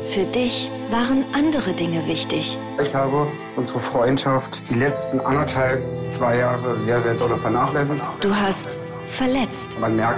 Für dich waren andere Dinge wichtig. Ich habe unsere Freundschaft die letzten 2 Jahre sehr, sehr doll vernachlässigt. Du hast verletzt. Man merkt,